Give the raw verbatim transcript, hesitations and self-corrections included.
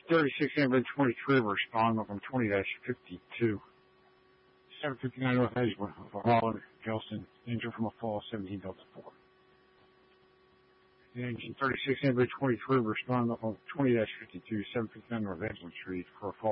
thirty-six Ambulance twenty-three will respond from twenty fifty-two. seven fifty-nine North Edgewood for Holland, Gelston, injured from a fall, seventeen Delta four. Engine thirty-six Ambulance twenty-three will respond from twenty fifty-two, seven fifty-nine North Edgewood Street for a fall.